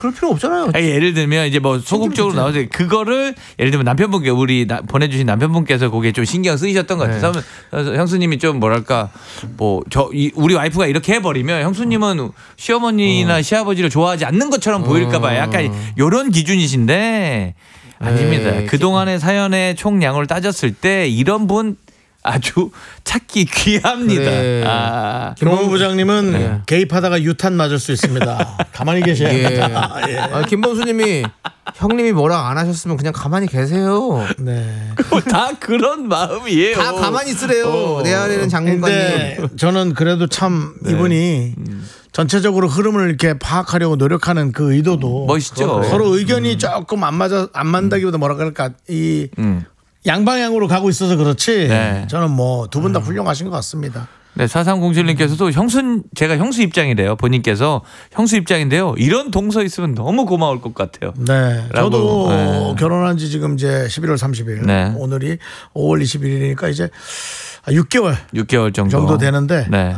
그럴 필요 없잖아요. 아니, 예를 들면 이제 뭐 소극적으로 나오죠. 그거를 예를 들면 남편분께 보내주신 남편분께서 거기에 좀 신경 쓰이셨던 것 같아요. 그래서 형수님이 좀 뭐랄까 뭐 우리 와이프가 이렇게 해버리면 형수님은 시어머니나 시아버지를 좋아하지 않는 것처럼 보일까봐 약간 이런 기준이신데 아닙니다. 그동안의 사연의 총량을 따졌을 때 이런 분 아주 찾기 귀합니다. 그래. 김원우 부장님은 개입하다가 유탄 맞을 수 있습니다. 가만히 계셔야 합니다. 예. 김범수님이 형님이 뭐라 안 하셨으면 그냥 가만히 계세요. 네. 다 그런 마음이에요. 다 가만히 있으래요. 내 안에는 장군관님. 근데 저는 그래도 참 이분이 전체적으로 흐름을 이렇게 파악하려고 노력하는 그 의도도 멋있죠. 서로 의견이 조금 안 맞다기보다 뭐라 그럴까 이 양방향으로 가고 있어서 그렇지. 네. 저는 뭐 두 분 다 훌륭하신 것 같습니다. 네, 4307님께서도 제가 형수 입장이래요. 본인께서 형수 입장인데요. 이런 동서 있으면 너무 고마울 것 같아요. 네. 라고. 저도 결혼한 지 지금 이제 11월 30일. 네. 오늘이 5월 21일이니까 이제 6개월 정도 되는데 네.